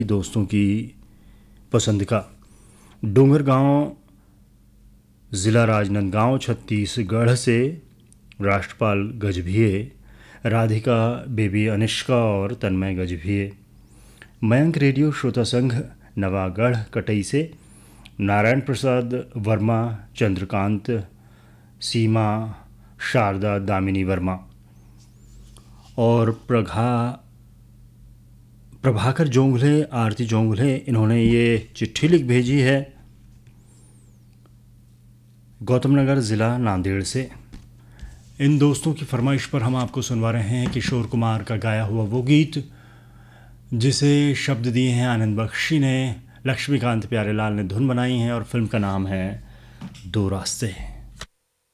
दोस्तों की पसंद का डोंगरगांव ज़िला राजनांदगांव छत्तीसगढ़ से राष्ट्रपाल गजभिये, राधिका बेबी अनिष्का और तन्मय गजभिये। मयंक रेडियो श्रोता संघ नवागढ़ कटई से नारायण प्रसाद वर्मा, चंद्रकांत, सीमा, शारदा दामिनी वर्मा और प्रभाकर जोंगले, आरती जोंगले, इन्होंने ये चिट्ठी लिख भेजी है गौतम नगर ज़िला नांदेड़ से। इन दोस्तों की फरमाइश पर हम आपको सुनवा रहे हैं किशोर कुमार का गाया हुआ वो गीत जिसे शब्द दिए हैं आनंद बख्शी ने, लक्ष्मीकांत प्यारेलाल ने धुन बनाई है और फिल्म का नाम है दो रास्ते।